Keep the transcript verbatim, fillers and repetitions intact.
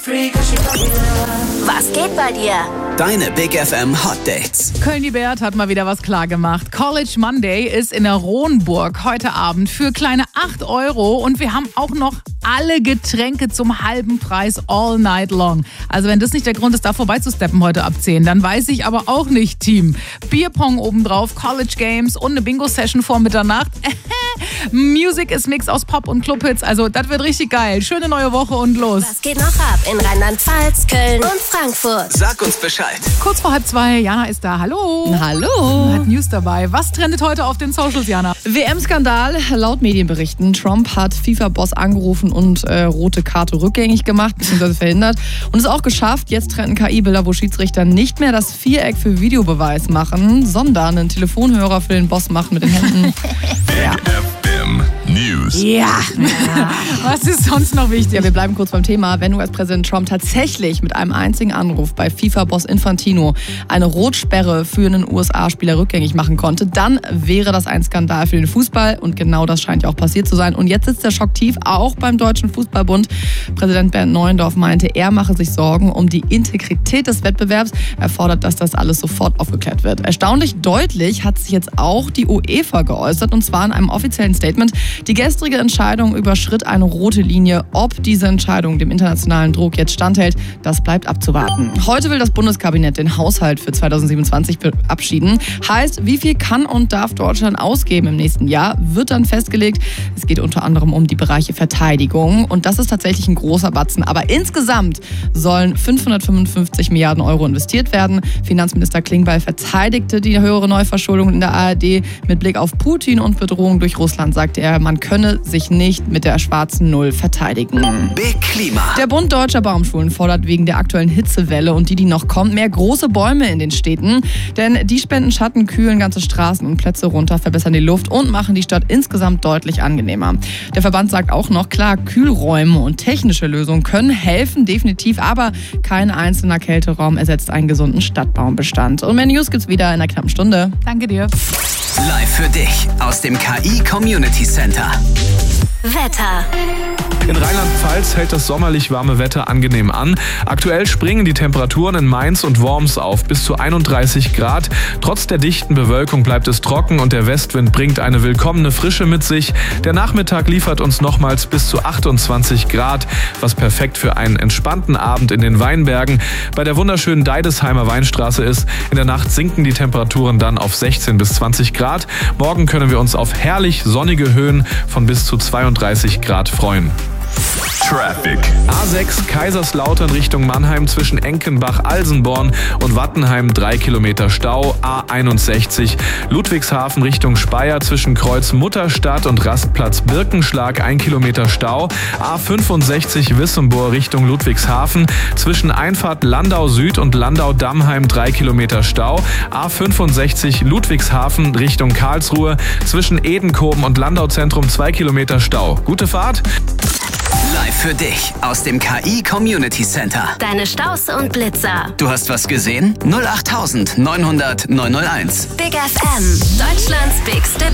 Was geht bei dir? Deine Big F M Hot Dates. Köln-Bert hat mal wieder was klar gemacht. College Monday ist in der Rohnburg heute Abend für kleine acht Euro und wir haben auch noch alle Getränke zum halben Preis all night long. Also wenn das nicht der Grund ist, da vorbeizusteppen heute ab zehn, dann weiß ich aber auch nicht, Team. Bierpong obendrauf, College Games und eine Bingo-Session vor Mitternacht. Music ist Mix aus Pop und Clubhits, also das wird richtig geil. Schöne neue Woche und los. Was geht noch ab in Rheinland-Pfalz, Köln und Frankfurt? Sag uns Bescheid. Kurz vor halb zwei, Jana ist da. Hallo. Hallo. Hat News dabei. Was trendet heute auf den Socials, Jana? W M-Skandal. Laut Medienberichten, Trump hat FIFA-Boss angerufen und äh, rote Karte rückgängig gemacht bzw. verhindert. Und es auch geschafft. Jetzt trenden K I-Bilder, wo Schiedsrichter nicht mehr das Viereck für Videobeweis machen, sondern einen Telefonhörer für den Boss machen mit den Händen. Ja. News. Ja. ja. Was ist sonst noch wichtig? Ja, wir bleiben kurz beim Thema. Wenn U S-Präsident Trump tatsächlich mit einem einzigen Anruf bei FIFA-Boss Infantino eine Rotsperre für einen U S A-Spieler rückgängig machen konnte, dann wäre das ein Skandal für den Fußball. Und genau das scheint ja auch passiert zu sein. Und jetzt sitzt der Schock tief, auch beim Deutschen Fußballbund. Präsident Bernd Neuendorf meinte, er mache sich Sorgen um die Integrität des Wettbewerbs. Er fordert, dass das alles sofort aufgeklärt wird. Erstaunlich deutlich hat sich jetzt auch die UEFA geäußert, und zwar in einem offiziellen Statement. Die gestrige Entscheidung überschritt eine rote Linie. Ob diese Entscheidung dem internationalen Druck jetzt standhält, das bleibt abzuwarten. Heute will das Bundeskabinett den Haushalt für zweitausendsiebenundzwanzig verabschieden. Heißt, wie viel kann und darf Deutschland ausgeben im nächsten Jahr, wird dann festgelegt. Es geht unter anderem um die Bereiche Verteidigung. Und das ist tatsächlich ein großer Batzen. Aber insgesamt sollen fünfhundertfünfundfünfzig Milliarden Euro investiert werden. Finanzminister Klingbeil verteidigte die höhere Neuverschuldung in der A R D. Mit Blick auf Putin und Bedrohung durch Russland sagte er, man könne sich nicht mit der schwarzen Null verteidigen. Big Klima. Der Bund Deutscher Baumschulen fordert wegen der aktuellen Hitzewelle und die, die noch kommt, mehr große Bäume in den Städten. Denn die spenden Schatten, kühlen ganze Straßen und Plätze runter, verbessern die Luft und machen die Stadt insgesamt deutlich angenehmer. Der Verband sagt auch noch, klar, Kühlräume und technische Lösungen können helfen, definitiv, aber kein einzelner Kälteraum ersetzt einen gesunden Stadtbaumbestand. Und mehr News gibt's wieder in einer knappen Stunde. Danke dir. Live für dich aus dem K I Community Center. Wetter. In Rheinland-Pfalz hält das sommerlich warme Wetter angenehm an. Aktuell springen die Temperaturen in Mainz und Worms auf bis zu einunddreißig Grad. Trotz der dichten Bewölkung bleibt es trocken und der Westwind bringt eine willkommene Frische mit sich. Der Nachmittag liefert uns nochmals bis zu achtundzwanzig Grad, was perfekt für einen entspannten Abend in den Weinbergen bei der wunderschönen Deidesheimer Weinstraße ist. In der Nacht sinken die Temperaturen dann auf sechzehn bis zwanzig Grad. Morgen können wir uns auf herrlich sonnige Höhen von bis zu zweiunddreißig Grad freuen. Traffic. A sechs Kaiserslautern Richtung Mannheim zwischen Enkenbach-Alsenborn und Wattenheim drei Kilometer Stau. A einundsechzig Ludwigshafen Richtung Speyer zwischen Kreuz Mutterstadt und Rastplatz Birkenschlag ein Kilometer Stau. A fünfundsechzig Wissembourg Richtung Ludwigshafen zwischen Einfahrt Landau Süd und Landau-Dammheim drei Kilometer Stau. A fünfundsechzig Ludwigshafen Richtung Karlsruhe zwischen Edenkoben und Landau-Zentrum zwei Kilometer Stau. Gute Fahrt! Live für dich aus dem K I Community Center. Deine Staus und Blitzer. Du hast was gesehen? null acht neunhundert neunhundert neunhunderteins. Big F M. Deutschlands bigste